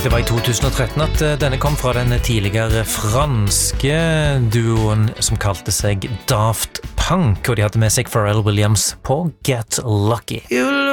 Det var i 2013 at denne kom fra den tidligere franske duoen som kalte seg Daft Punk, og de hadde med seg Pharrell Williams på Get Lucky. You